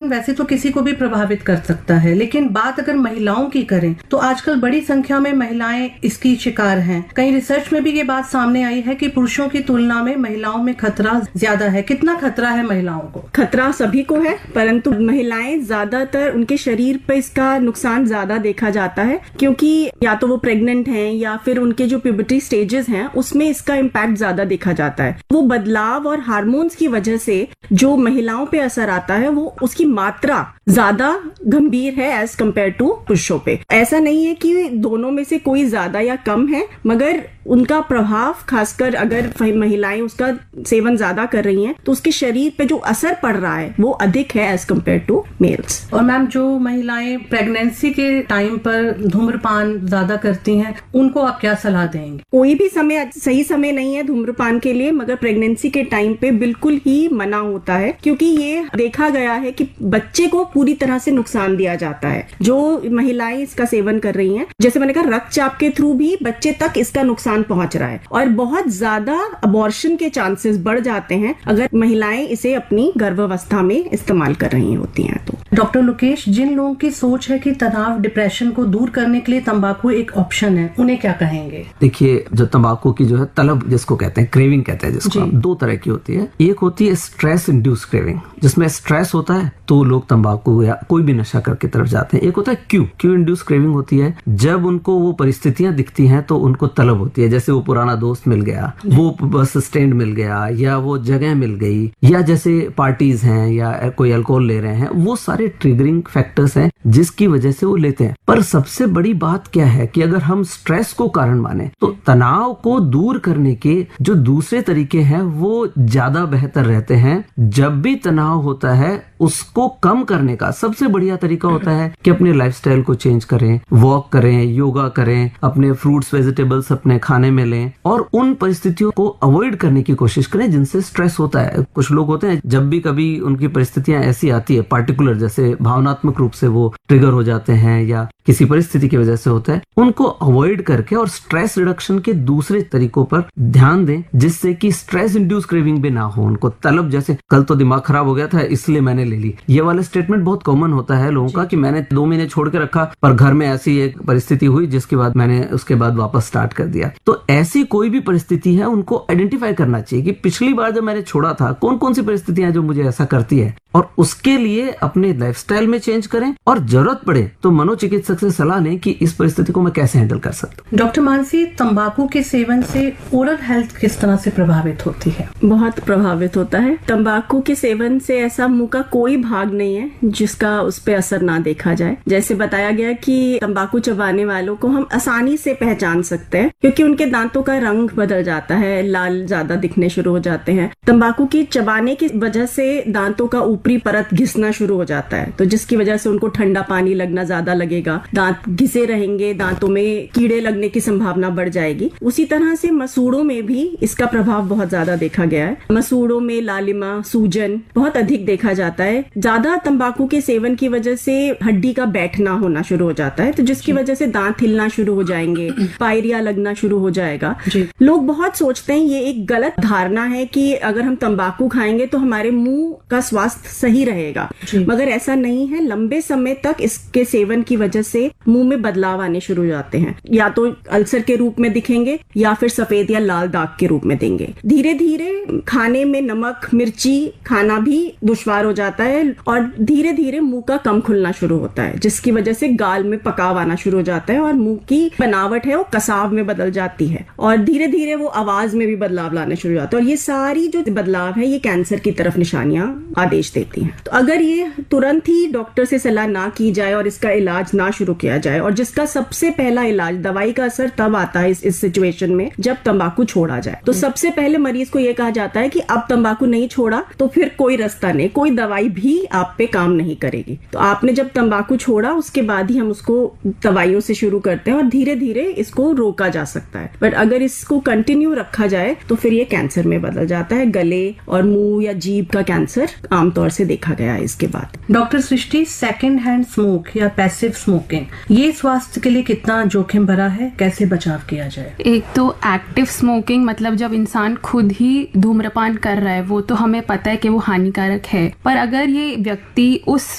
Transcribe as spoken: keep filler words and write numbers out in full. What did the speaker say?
वैसे तो किसी को भी प्रभावित कर सकता है, लेकिन बात अगर महिलाओं की करें तो आजकल बड़ी संख्या में महिलाएं इसकी शिकार हैं। कई रिसर्च में भी ये बात सामने आई है कि पुरुषों की तुलना में महिलाओं में खतरा ज्यादा है। कितना खतरा है महिलाओं को? खतरा सभी को है, परंतु महिलाएं ज्यादातर उनके शरीर पे इसका नुकसान ज्यादा देखा जाता है, क्योंकि या तो वो प्रेग्नेंट हैं या फिर उनके जो प्यूबर्टी स्टेजेस हैं उसमें इसका इम्पैक्ट ज्यादा देखा जाता है। वो बदलाव और हार्मोन्स की वजह से जो महिलाओं पे असर आता है वो उसकी मात्रा ज्यादा गंभीर है एज कम्पेयर टू पुरुषों पे। ऐसा नहीं है कि दोनों में से कोई ज्यादा या कम है, मगर उनका प्रभाव, खासकर अगर महिलाएं उसका सेवन ज्यादा कर रही हैं तो उसके शरीर पे जो असर पड़ रहा है वो अधिक है एज कम्पेयर टू मेल्स। और मैम, जो महिलाएं प्रेगनेंसी के टाइम पर धूम्रपान ज्यादा करती हैं उनको आप क्या सलाह देंगे? कोई भी समय सही समय नहीं है धूम्रपान के लिए, मगर प्रेगनेंसी के टाइम पे बिल्कुल ही मना होता है, क्योंकि ये देखा गया है कि बच्चे को पूरी तरह से नुकसान दिया जाता है जो महिलाएं इसका सेवन कर रही हैं। जैसे मैंने कहा, रक्तचाप के थ्रू भी बच्चे तक इसका नुकसान पहुंच रहा है और बहुत ज्यादा अबॉर्शन के चांसेस बढ़ जाते हैं अगर महिलाएं इसे अपनी गर्भावस्था में इस्तेमाल कर रही होती हैं तो। डॉक्टर लोकेश, जिन लोगों की सोच है कि तनाव, डिप्रेशन को दूर करने के लिए तंबाकू एक ऑप्शन है, उन्हें क्या कहेंगे? देखिए, जो तंबाकू की जो है तलब जिसको कहते हैं, क्रेविंग कहते हैं जिसको, दो तरह की होती है। एक होती है स्ट्रेस इंड्यूस क्रेविंग, जिसमें स्ट्रेस होता है तो लोग तंबाकू या कोई भी नशा करके तरफ जाते हैं। एक होता है क्यू क्यू इंड्यूस क्रेविंग होती है, जब उनको वो परिस्थितियां दिखती हैं तो उनको तलब होती है, जैसे वो पुराना दोस्त मिल गया, वो बस स्टैंड मिल गया, या वो जगह मिल गई, या जैसे पार्टीज हैं या कोई अल्कोहल ले रहे हैं, वो सारे ट्रिगरिंग फैक्टर्स हैं जिसकी वजह से वो लेते हैं। पर सबसे बड़ी बात क्या है कि अगर हम स्ट्रेस को कारण माने तो तनाव को दूर करने के जो दूसरे तरीके हैं वो ज्यादा बेहतर रहते हैं। जब भी तनाव होता है उसको कम करने का सबसे बढ़िया तरीका होता है कि अपने लाइफस्टाइल को चेंज करें, वॉक करें, योगा करें, अपने फ्रूट्स वेजिटेबल्स अपने खाने में लें और उन परिस्थितियों को अवॉइड करने की कोशिश करें जिनसे स्ट्रेस होता है। कुछ लोग होते हैं जब भी कभी उनकी परिस्थितियां ऐसी आती है पार्टिकुलर, जैसे भावनात्मक रूप से वो ट्रिगर हो जाते हैं या किसी परिस्थिति की वजह से होता है, उनको अवॉइड करके और स्ट्रेस रिडक्शन के दूसरे तरीकों पर ध्यान दें जिससे कि स्ट्रेस इंड्यूस क्रेविंग भी ना हो उनको। तलब, जैसे कल तो दिमाग खराब हो गया था इसलिए मैंने ले ली, ये वाला स्टेटमेंट बहुत कॉमन होता है लोगों का कि मैंने दो महीने छोड़ के रखा पर घर में ऐसी एक परिस्थिति हुई जिसके बाद मैंने उसके बाद वापस स्टार्ट कर दिया। तो ऐसी कोई भी परिस्थिति है उनको आइडेंटिफाई करना चाहिए कि पिछली बार जब मैंने छोड़ा था कौन कौन सी परिस्थितियां जो मुझे ऐसा करती है, और उसके लिए अपने लाइफस्टाइल में चेंज करें और जरूरत पड़े तो मनोचिकित्सक से सलाह लें कि इस परिस्थिति को मैं कैसे हैंडल कर सकता हूँ। डॉक्टर मानसी, तंबाकू के सेवन से ओरल हेल्थ किस तरह से प्रभावित होती है? बहुत प्रभावित होता है। तंबाकू के सेवन से ऐसा मुंह का कोई भाग नहीं है जिसका उस पर असर ना देखा जाए। जैसे बताया गया कि तंबाकू चबाने वालों को हम आसानी से पहचान सकते हैं क्योंकि उनके दांतों का रंग बदल जाता है, लाल ज्यादा दिखने शुरू हो जाते हैं। तंबाकू की चबाने की वजह से दांतों का ऊपरी परत घिसना शुरू हो जाता है, तो जिसकी वजह से उनको ठंडा पानी लगना ज्यादा लगेगा, दांत घिसे रहेंगे, दांतों में कीड़े लगने की संभावना बढ़ जाएगी। उसी तरह से मसूड़ों में भी इसका प्रभाव बहुत ज्यादा देखा गया है। मसूड़ों में लालिमा, सूजन बहुत अधिक देखा जाता है। ज्यादा तंबाकू के सेवन की वजह से हड्डी का बैठना होना शुरू हो जाता है, तो जिसकी वजह से दांत हिलना शुरू हो जाएंगे, पायरिया लगना शुरू हो जाएगा। लोग बहुत सोचते हैं, ये एक गलत धारणा है कि अगर हम तंबाकू खाएंगे तो हमारे मुंह का स्वास्थ्य सही रहेगा, मगर ऐसा नहीं है। लंबे समय तक इसके सेवन की वजह से मुंह में बदलाव आने शुरू हो जाते हैं, या तो अल्सर के रूप में दिखेंगे या फिर सफेद या लाल दाग के रूप में देंगे। धीरे धीरे खाने में नमक, मिर्ची खाना भी दुश्वार हो जाता है और धीरे धीरे मुंह का कम खुलना शुरू होता है, जिसकी वजह से गाल में पकाव आना शुरू हो जाता है और मुंह की बनावट है वो कसाव में बदल जाती है और धीरे धीरे वो आवाज में भी बदलाव लाने शुरू हो जाता है। और ये सारी जो बदलाव है ये कैंसर की तरफ निशानियां आदेश देती हैं। तो अगर ये तुरंत ही डॉक्टर से सलाह ना की जाए और इसका इलाज ना शुरू किया जाए, और जिसका सबसे पहला इलाज, दवाई का असर तब आता है इस, इस सिचुएशन में जब तंबाकू छोड़ा जाए। तो सबसे पहले मरीज को यह कहा जाता है कि अब तंबाकू नहीं छोड़ा तो फिर कोई रास्ता नहीं, कोई दवाई भी आप पे काम नहीं करेगी। तो आपने जब तंबाकू छोड़ा उसके बाद ही हम उसको दवाइयों से शुरू करते हैं और धीरे धीरे इसको रोका जा सकता है। बट अगर इसको कंटिन्यू रखा जाए तो फिर ये कैंसर में बदल जाता है। गले और मुंह या जीभ का कैंसर आमतौर से देखा गया है इसके बाद। डॉक्टर सृष्टि, सेकेंड हैंड स्मोक या पैसिव स्मोकिंग, ये स्वास्थ्य के लिए कितना जोखिम भरा है, कैसे बचाव किया जाए? एक तो एक्टिव स्मोकिंग, मतलब जब इंसान खुद ही धूम्रपान कर रहा है, वो तो हमें पता है कि वो हानिकारक है, पर अगर ये व्यक्ति उस